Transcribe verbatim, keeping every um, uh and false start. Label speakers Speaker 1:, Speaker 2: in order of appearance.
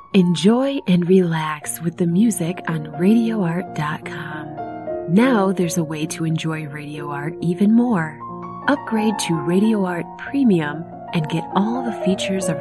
Speaker 1: Enjoy and relax with the music on radio art dot com. Now there's a way to enjoy Radio Art even more. Upgrade to Radio Art Premium and get all the features of